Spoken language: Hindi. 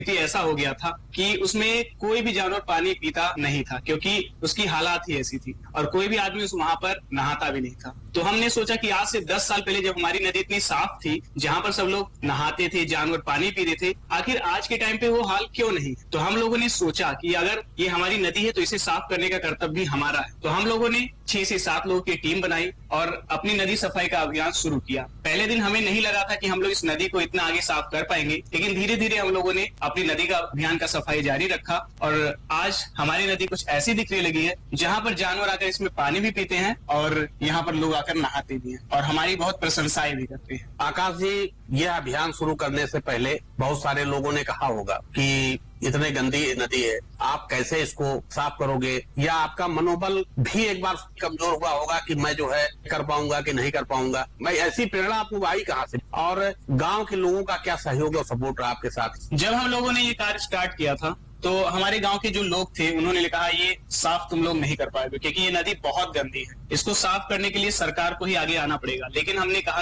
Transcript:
ऐसा हो गया था कि उसमें कोई भी जानवर पानी पीता नहीं था, क्योंकि उसकी हालात ही ऐसी थी और कोई भी आदमी उस वहां पर नहाता भी नहीं था। तो हमने सोचा कि आज से 10 साल पहले जब हमारी नदी इतनी साफ थी, जहां पर सब लोग नहाते थे, जानवर पानी पीते थे, आखिर आज के टाइम पे वो हाल क्यों नहीं। तो हम लोगों ने सोचा कि अगर ये हमारी नदी है तो इसे साफ करने का कर्तव्य भी हमारा है। तो हम लोगों ने 6 से 7 लोगों की टीम बनाई और अपनी नदी सफाई का अभियान शुरू किया। पहले दिन हमें नहीं लगा था कि हम लोग इस नदी को इतना आगे साफ कर पाएंगे, लेकिन धीरे धीरे हम लोगों ने अपनी नदी का अभियान का सफाई जारी रखा और आज हमारी नदी कुछ ऐसी दिखने लगी है जहाँ पर जानवर आकर इसमें पानी भी पीते हैं और यहाँ पर लोग आकर नहाते भी हैं और हमारी बहुत प्रशंसाएं भी करते हैं। आकाश जी, यह अभियान शुरू करने से पहले बहुत सारे लोगों ने कहा होगा कि इतने गंदी नदी है, आप कैसे इसको साफ करोगे, या आपका मनोबल भी एक बार कमजोर हुआ होगा कि मैं जो है कर पाऊंगा कि नहीं कर पाऊंगा। मैं ऐसी प्रेरणा आपको आई कहाँ से, और गांव के लोगों का क्या सहयोग और सपोर्ट रहा आपके साथ? जब हम लोगों ने ये कार्य स्टार्ट किया था तो हमारे गांव के जो लोग थे उन्होंने कहा ये साफ तुम लोग नहीं कर पाएंगे, क्योंकि ये नदी बहुत गंदी है, इसको साफ करने के लिए सरकार को ही आगे आना पड़ेगा। लेकिन हमने कहा